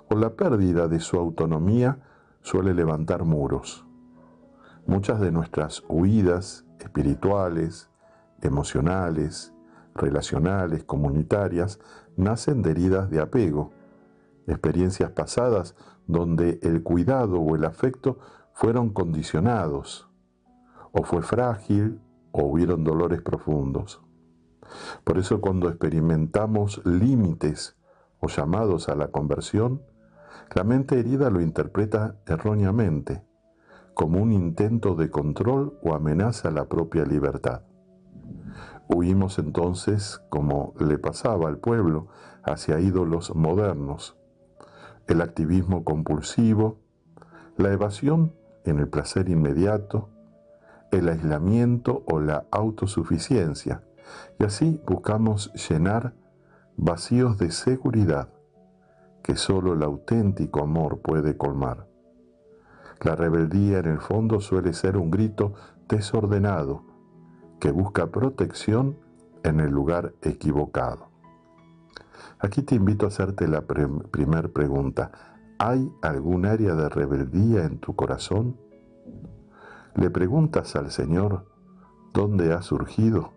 o la pérdida de su autonomía suele levantar muros. Muchas de nuestras huidas espirituales, emocionales, relacionales, comunitarias, nacen de heridas de apego, experiencias pasadas donde el cuidado o el afecto fueron condicionados, o fue frágil, o hubieron dolores profundos. Por eso cuando experimentamos límites o llamados a la conversión, la mente herida lo interpreta erróneamente, como un intento de control o amenaza a la propia libertad. Huimos entonces, como le pasaba al pueblo, hacia ídolos modernos, el activismo compulsivo, la evasión en el placer inmediato, el aislamiento o la autosuficiencia, y así buscamos llenar vacíos de seguridad que solo el auténtico amor puede colmar. La rebeldía en el fondo suele ser un grito desordenado que busca protección en el lugar equivocado. Aquí te invito a hacerte la primer pregunta. ¿Hay algún área de rebeldía en tu corazón? ¿Le preguntas al Señor dónde ha surgido?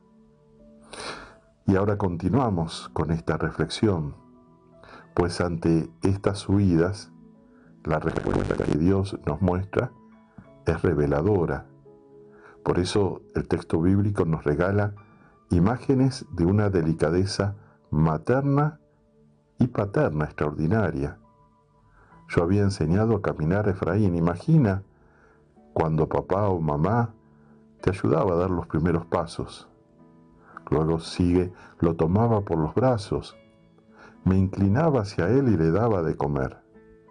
Y ahora continuamos con esta reflexión, pues ante estas huidas, la respuesta que Dios nos muestra es reveladora. Por eso el texto bíblico nos regala imágenes de una delicadeza materna y paterna extraordinaria. Yo había enseñado a caminar a Efraín. Imagina cuando papá o mamá te ayudaba a dar los primeros pasos. Luego lo tomaba por los brazos, me inclinaba hacia él y le daba de comer.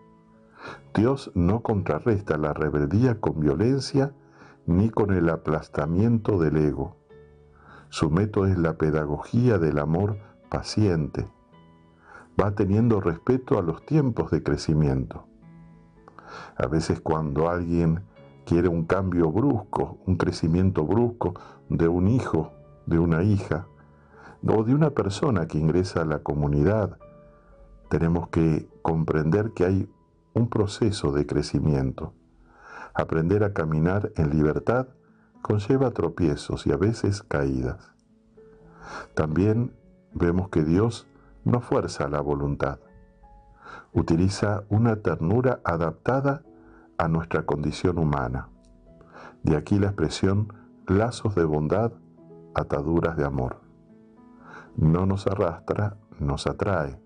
Dios no contrarresta la rebeldía con violencia ni con el aplastamiento del ego. Su método es la pedagogía del amor paciente. Va teniendo respeto a los tiempos de crecimiento. A veces cuando alguien quiere un cambio brusco, un crecimiento brusco de un hijo, de una hija, o de una persona que ingresa a la comunidad, tenemos que comprender que hay un proceso de crecimiento. Aprender a caminar en libertad conlleva tropiezos y a veces caídas. También vemos que Dios no fuerza la voluntad. Utiliza una ternura adaptada a nuestra condición humana. De aquí la expresión lazos de bondad, ataduras de amor. No nos arrastra, nos atrae.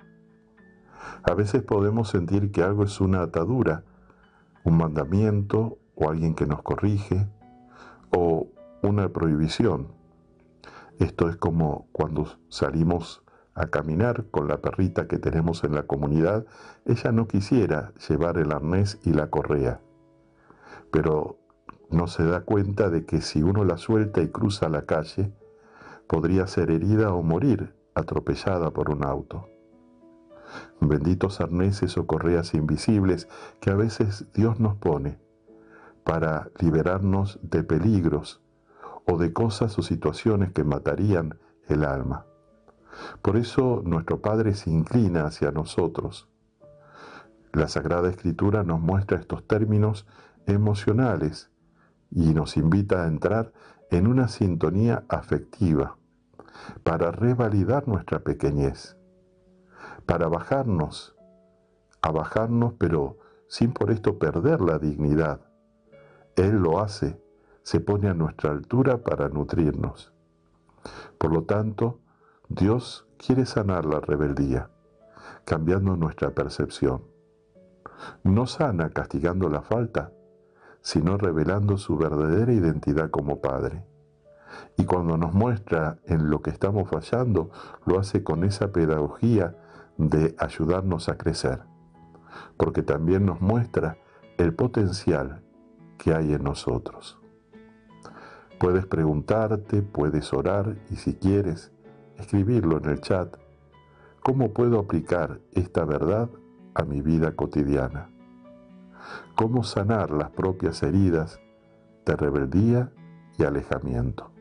A veces podemos sentir que algo es una atadura, un mandamiento o alguien que nos corrige o una prohibición. Esto es como cuando salimos a caminar con la perrita que tenemos en la comunidad. Ella no quisiera llevar el arnés y la correa, pero no se da cuenta de que si uno la suelta y cruza la calle, podría ser herida o morir atropellada por un auto. Benditos arneses o correas invisibles que a veces Dios nos pone para liberarnos de peligros o de cosas o situaciones que matarían el alma. Por eso nuestro Padre se inclina hacia nosotros. La Sagrada Escritura nos muestra estos términos emocionales y nos invita a entrar en una sintonía afectiva para revalidar nuestra pequeñez, para bajarnos, pero sin por esto perder la dignidad. Él lo hace, se pone a nuestra altura para nutrirnos. Por lo tanto, Dios quiere sanar la rebeldía, cambiando nuestra percepción. No sana castigando la falta, sino revelando su verdadera identidad como Padre. Y cuando nos muestra en lo que estamos fallando, lo hace con esa pedagogía de ayudarnos a crecer, porque también nos muestra el potencial que hay en nosotros. Puedes preguntarte, puedes orar y si quieres, escribirlo en el chat. ¿Cómo puedo aplicar esta verdad a mi vida cotidiana? ¿Cómo sanar las propias heridas de rebeldía y alejamiento?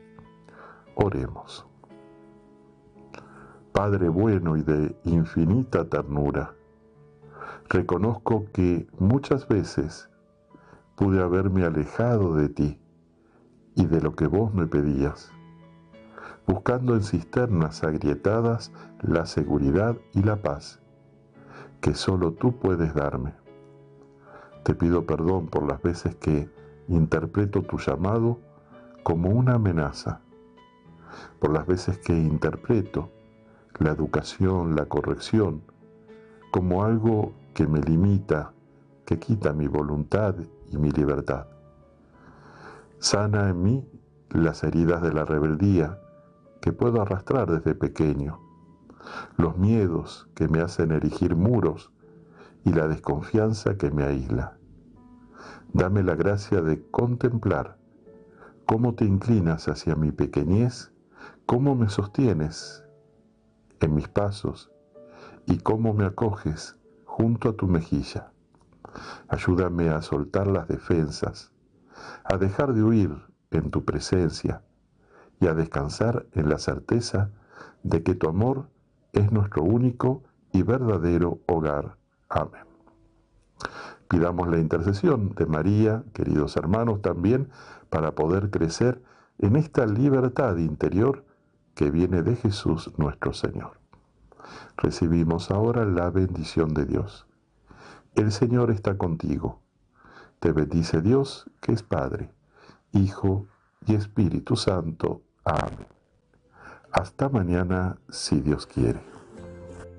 Oremos. Padre bueno y de infinita ternura, Reconozco que muchas veces pude haberme alejado de ti y de lo que vos me pedías, buscando en cisternas agrietadas la seguridad y la paz que solo tú puedes darme. Te pido perdón por las veces que interpreto tu llamado como una amenaza, por las veces que interpreto la educación, la corrección, como algo que me limita, que quita mi voluntad y mi libertad. Sana en mí las heridas de la rebeldía que puedo arrastrar desde pequeño, los miedos que me hacen erigir muros y la desconfianza que me aísla. Dame la gracia de contemplar cómo te inclinas hacia mi pequeñez, cómo me sostienes en mis pasos y cómo me acoges junto a tu mejilla. Ayúdame a soltar las defensas, a dejar de huir en tu presencia y a descansar en la certeza de que tu amor es nuestro único y verdadero hogar. Amén. Pidamos la intercesión de María, queridos hermanos, también para poder crecer en esta libertad interior que viene de Jesús nuestro Señor. Recibimos ahora la bendición de Dios. El Señor está contigo. Te bendice Dios, que es Padre, Hijo y Espíritu Santo. Amén. Hasta mañana, si Dios quiere.